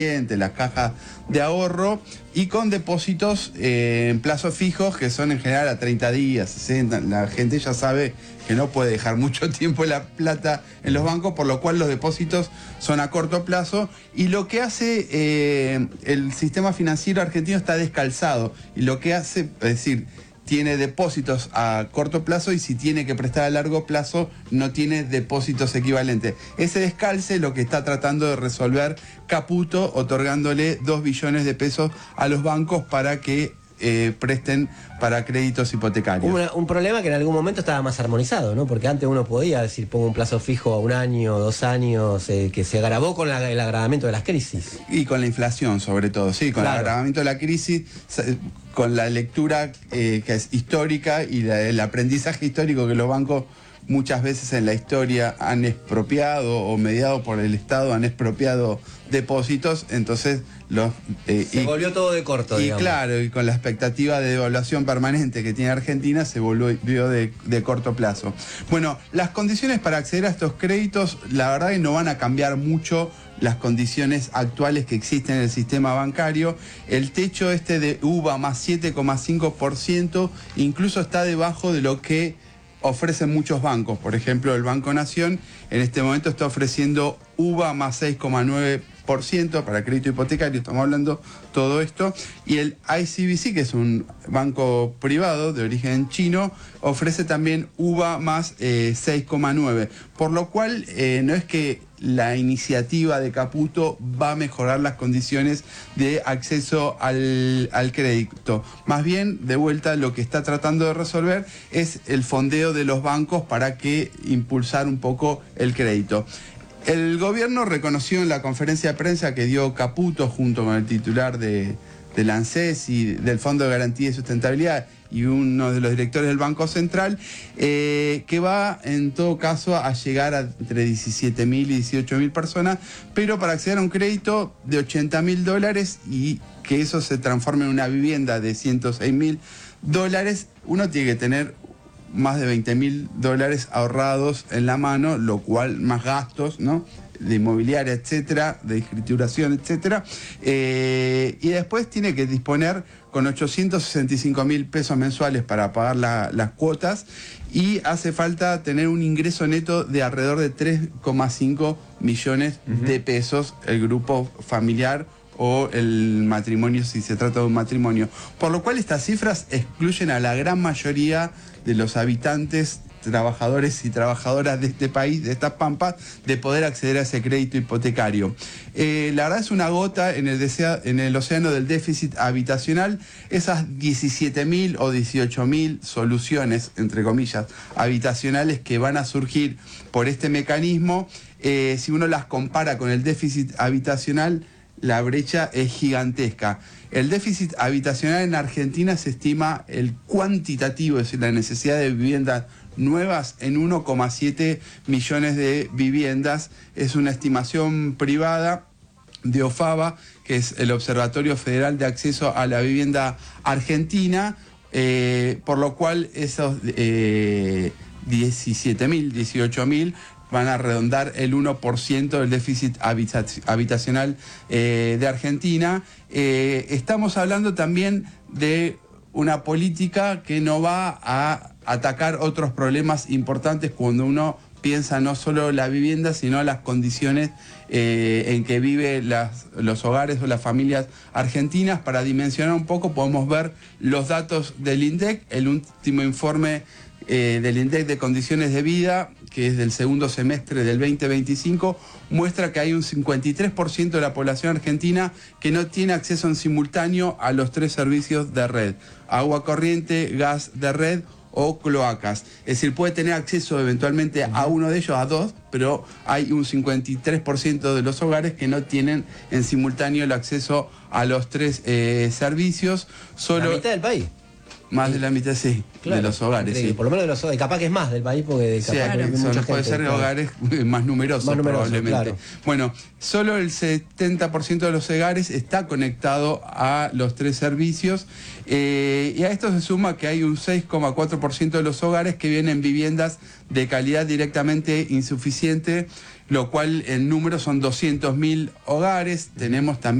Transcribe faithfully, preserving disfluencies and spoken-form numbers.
las cajas de ahorro y con depósitos eh, en plazos fijos que son en general a treinta días, sesenta. La gente ya sabe que no puede dejar mucho tiempo la plata en los bancos, por lo cual los depósitos son a corto plazo, y lo que hace eh, el sistema financiero argentino está descalzado, y lo que hace, es decir, tiene depósitos a corto plazo y si tiene que prestar a largo plazo no tiene depósitos equivalentes. Ese descalce es lo que está tratando de resolver Caputo, otorgándole dos billones de pesos a los bancos para que eh, presten para créditos hipotecarios. Una, un problema que en algún momento estaba más armonizado, ¿no? Porque antes uno podía decir, pongo un plazo fijo a un año, dos años, eh, que se agravó con la, el agravamiento de las crisis. Y con la inflación, sobre todo, sí, con claro. el agravamiento de la crisis, con la lectura eh, que es histórica y la, el aprendizaje histórico que los bancos muchas veces en la historia han expropiado o mediado por el Estado, han expropiado depósitos, entonces los... Eh, se y, volvió todo de corto, Y digamos. claro, y con la expectativa de devaluación permanente que tiene Argentina, se volvió de, de corto plazo. Bueno, las condiciones para acceder a estos créditos, la verdad que no van a cambiar mucho las condiciones actuales que existen en el sistema bancario. El techo este de U V A más siete coma cinco por ciento incluso está debajo de lo que ofrecen muchos bancos. Por ejemplo, el Banco Nación en este momento está ofreciendo U V A más seis coma nueve por ciento para crédito hipotecario, estamos hablando todo esto, y el I C B C, que es un banco privado de origen chino, ofrece también U V A más eh, seis coma nueve, por lo cual eh, no es que la iniciativa de Caputo va a mejorar las condiciones de acceso al, al crédito. Más bien, de vuelta, lo que está tratando de resolver es el fondeo de los bancos para que impulsar un poco el crédito. El gobierno reconoció en la conferencia de prensa que dio Caputo junto con el titular de, de la ANSES y del Fondo de Garantía y Sustentabilidad y uno de los directores del Banco Central, eh, que va en todo caso a llegar a entre diecisiete mil y dieciocho mil personas, pero para acceder a un crédito de ochenta mil dólares y que eso se transforme en una vivienda de ciento seis mil dólares, uno tiene que tener más de veinte mil dólares ahorrados en la mano, lo cual más gastos, ¿no?, de inmobiliaria, etcétera, de escrituración, etcétera, eh, y después tiene que disponer con ochocientos sesenta y cinco mil pesos mensuales para pagar la, las cuotas, y hace falta tener un ingreso neto de alrededor de tres coma cinco millones uh-huh. de pesos el grupo familiar o el matrimonio, si se trata de un matrimonio. Por lo cual estas cifras excluyen a la gran mayoría de los habitantes, trabajadores y trabajadoras de este país, de estas pampas, de poder acceder a ese crédito hipotecario. Eh, la verdad es una gota en el, desea, en el océano del déficit habitacional. Esas diecisiete mil o dieciocho mil soluciones, entre comillas, habitacionales que van a surgir por este mecanismo, eh, si uno las compara con el déficit habitacional, la brecha es gigantesca. El déficit habitacional en Argentina se estima el cuantitativo, es decir, la necesidad de viviendas nuevas en uno coma siete millones de viviendas. Es una estimación privada de OFABA, que es el Observatorio Federal de Acceso a la Vivienda Argentina, eh, por lo cual esos eh, diecisiete mil, dieciocho mil van a redondar el uno por ciento del déficit habitacional eh, de Argentina. Eh, estamos hablando también de una política que no va a atacar otros problemas importantes cuando uno piensa no solo la vivienda, sino las condiciones eh, en que viven las, los hogares o las familias argentinas. Para dimensionar un poco, podemos ver los datos del INDEC, el último informe eh, del INDEC de condiciones de vida, que es del segundo semestre del veinte veinticinco, muestra que hay un cincuenta y tres por ciento de la población argentina que no tiene acceso en simultáneo a los tres servicios de red: agua corriente, gas de red o cloacas. Es decir, puede tener acceso eventualmente a uno de ellos, a dos, pero hay un cincuenta y tres por ciento de los hogares que no tienen en simultáneo el acceso a los tres eh, servicios. Solo... La mitad del país. Más de la mitad, sí, Claro, de los hogares, increíble. sí. Por lo menos de los hogares, capaz que es más del país porque capaz Sí, que hay son- mucha puede gente, ser claro. hogares más numerosos, Más numerosos, probablemente. claro. Bueno, solo el setenta por ciento de los hogares está conectado a los tres servicios, eh, y a esto se suma que hay un seis coma cuatro por ciento de los hogares que vienen en viviendas de calidad directamente insuficiente, lo cual en número son doscientos mil hogares. Tenemos también